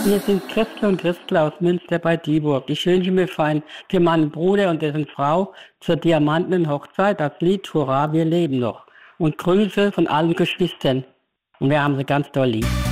Wir sind Christel und Christel aus Münster bei Dieburg. Ich wünsche mir für meinen Bruder und dessen Frau zur diamantenen Hochzeit das Lied Hurra, wir leben noch. Und Grüße von allen Geschwistern. Und wir haben sie ganz doll lieb.